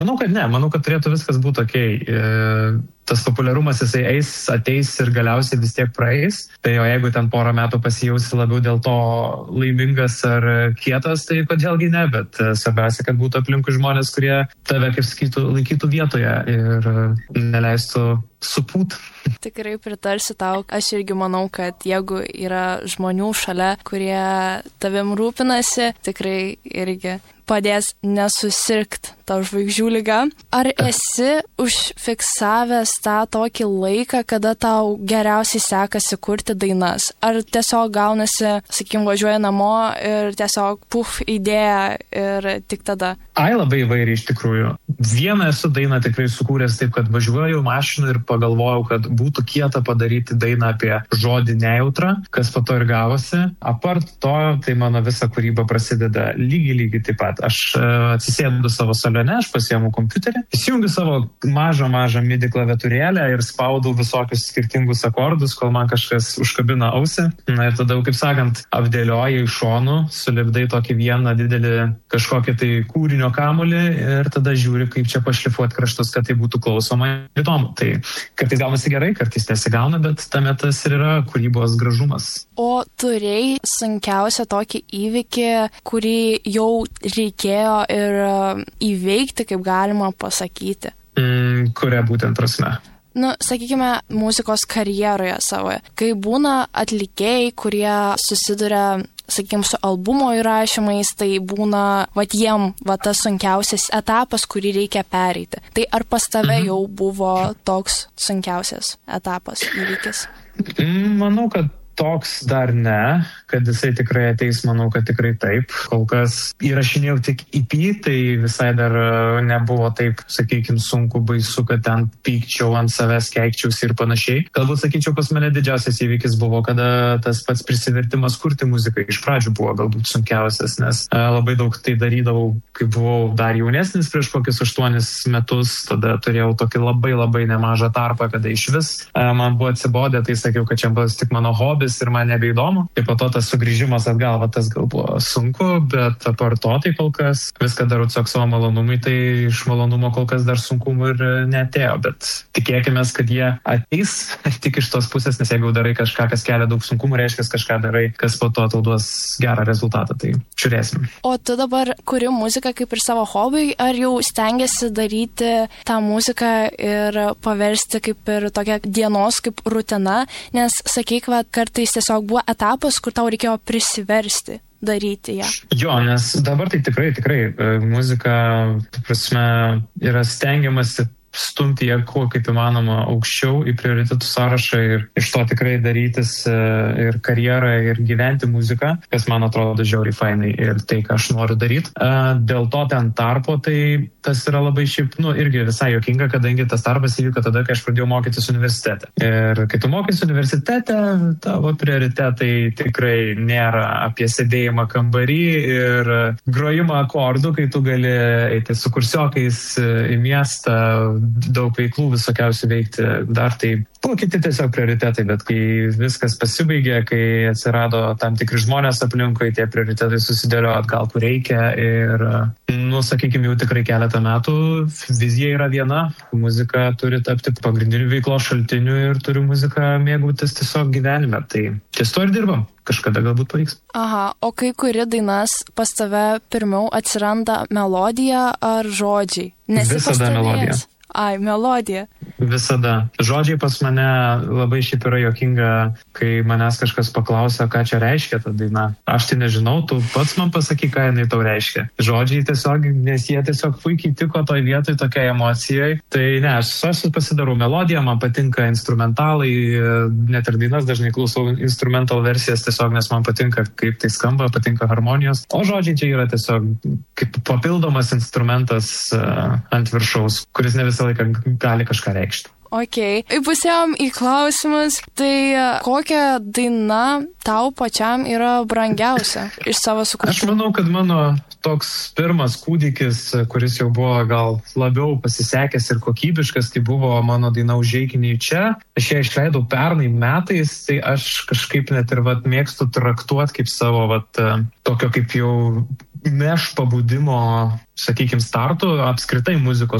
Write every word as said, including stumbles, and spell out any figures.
Manau, kad ne, manau, kad turėtų viskas būti okei. Okay. Tas populiarumas jisai eis, ateis ir galiausiai vis tiek praeis. Tai o jeigu ten porą metų pasijausi labiau dėl to laimingas ar kietas, tai kodėlgi ne, bet svarbiausia, kad būtų aplinkui žmonės, kurie tave, kaip sakytų, laikytų vietoje ir neleistų supūt. Tikrai pritarsiu tau. Aš irgi manau, kad jeigu yra žmonių šalia, kurie tavim rūpinasi, tikrai irgi padės nesusirgt tą žvaigždžių ligą. Ar esi užfiksavęs tą tokį laiką, kada tau geriausiai sekasi kurti dainas? Ar tiesiog gaunasi, sakykim, važiuoji namo ir tiesiog puf, idėja ir tik tada? Ai, labai įvairiai iš tikrųjų. Vieną esu dainą tikrai sukūręs taip, kad važiuoju mašinu ir pagalvojau, kad būtų kieta padaryti dainą apie žodį nejautrą, kas po to ir gavosi. Apart to, tai mano visa kūryba prasideda lygiai, lygiai taip pat. Aš atsisėdu savo salione, aš pasiemu kompiuterį, įsijungiu savo mažą, mažą midi klaviatūrėlę ir spaudau visokius skirtingus akordus, kol man kažkas užkabina ausį. Na ir tada, kaip sakant, apdėlioji iš šonų, sulipdai tokį vieną didelį kažkokį tai kūrinio kamuolį ir tada žiūri, kaip čia pašlifuoti kraštus, kad tai būtų klausoma įdomu. Tai kartais gaunasi gerai, kartais nesigauna, bet tame tas ir yra kūrybos gražumas. O turėjai sunkiausią tokį įvykį, kurį jau reikėjo ir įveikti, kaip galima pasakyti? Mm, kuria būtent prasme? Nu, sakykime, muzikos karjeroje savo. Kai būna atlikėjai, kurie susiduria, sakykime, su albumo įrašymais, tai būna, vat jiem, va tas sunkiausias etapas, kurį reikia pereiti. Tai ar pas tave mhm. jau buvo toks sunkiausias etapas, įvykis? Manau, kad toks dar ne, kad jisai tikrai ateis, manau, kad tikrai taip. Kol kas įrašinėjau tik E P, tai visai dar nebuvo taip, sakykime, sunku, baisu, kad ten pykčiau ant savęs, keikčiausi ir panašiai. Galbūt, sakyčiau, pas mane didžiausias įvykis buvo, kada tas pats prisivertimas kurti muziką iš pradžių buvo galbūt sunkiausias, nes labai daug tai darydavau, kai buvau dar jaunesnis prieš kokius aštuonis metus, tada turėjau tokį labai labai nemažą tarpą, kada iš vis man buvo atsibodę, tai sakiau, kad čia bus tik mano hobis ir man nebeįdomu. Tai po to tas sugrįžimas atgal, va, tas gal buvo sunku, bet apart to tai kol kas viską darau tiesiog savo malonumui, tai iš malonumo kol kas dar sunkumų ir neatėjo, bet tikėkime, kad jie ateis tik iš tos pusės, nes jeigu darai kažką, kas kelia daug sunkumų, reiškia kažką darai, kas po to tau duos gerą rezultatą, tai žiūrėsim. O tu dabar kuri muziką kaip ir savo hobiui, ar jau stengiasi daryti tą muziką ir paversti kaip ir tokia dienos kaip rutina, nes sakyk, va, kartais tiesiog buvo etapas, kur tau reikėjo prisiversti daryti ją. Jo, nes dabar tai tikrai, tikrai muzika, prasme, yra stengiamasi stumti ją kuo kaip įmanoma aukščiau į prioritetų sąrašą ir iš to tikrai darytis ir karjerą, ir gyventi muziką, kas man atrodo žiauriai fainai ir tai, ką aš noriu daryti. Dėl to ten tarpo, tai tas yra labai šiaip, nu, irgi visai juokinga, kadangi tas tarpas įvyko tada, kai aš pradėjau mokytis universitete. Ir kai tu mokytis universitete, tavo prioritetai tikrai nėra apie sėdėjimą kambarį ir grojimą akordų, kai tu gali eiti su kursiokais į miestą, daug veiklų visokiausių veikti, dar tai buvo kiti tiesiog prioritetai, bet kai viskas pasibaigė, kai atsirado tam tikri žmonės aplinkui, tie prioritetai susidėlio atgal, kur reikia ir, nu, sakykime, jau tikrai keletą metų vizija yra viena, muzika turi tapti pagrindiniu veiklos šaltiniu ir turi muziką mėgautis tiesiog gyvenime, tai ties to ir dirbam. Kažkada galbūt pavyks. Aha, o kai kuri dainas pas tave pirmiau atsiranda melodija ar žodžiai? Visada melodija. Ai, melodija. Visada. Žodžiai pas mane labai šiaip yra juokinga, kai manęs kažkas paklausia, ką čia reiškia ta daina. Aš tai nežinau, tu pats man pasakyk, ką jinai tau reiškia. Žodžiai tiesiog, nes jie tiesiog puikiai tiko toj vietoj tokiai emocijai. Tai ne, aš, aš pasidarau melodiją, man patinka instrumentalai, net ir dainas dažnai klausau instrumental versijas tiesiog, nes man patinka, kaip tai skamba, patinka harmonijos. O žodžiai čia yra tiesiog kaip papildomas instrumentas uh, ant viršaus, kuris ne visą laiką gali kažką reikšti. Ok, įpusėjom į klausimus, tai kokia daina tau pačiam yra brangiausia iš savo sukurtų? Aš manau, kad mano toks pirmas kūdikis, kuris jau buvo gal labiau pasisekęs ir kokybiškas, tai buvo mano daina Užeikiniai čia. Aš ją išleidau pernai metais, tai aš kažkaip net ir vat, mėgstu traktuoti kaip savo vat, tokio kaip jau meš pabudimo, sakykime, startų apskritai muzikos